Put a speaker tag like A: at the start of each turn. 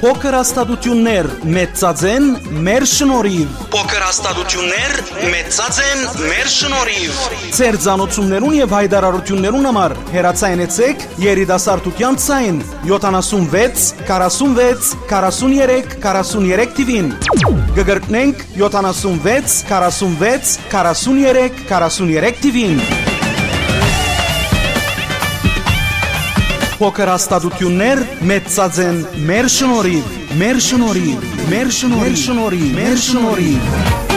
A: Փոքր հաստատություններ մեծածեն մեր շնորհիվ։
B: Փոքր հաստատություններ մեծածեն մեր շնորհիվ։
A: Ձեր ցանոթություններուն եւ հայտարարություններուն համար հեռացայնեցեք երիտասարդության ցայն 76 46 43 43 TV-ին։ Գգրտնենք 76 46 43 43 TV-ին։ Փոքր հաստատություններ մեծածեն մեր շնորհիվ, մեր շնորհիվ, մեր շնորհիվ, մեր շնորհիվ, մեր շնորհիվ։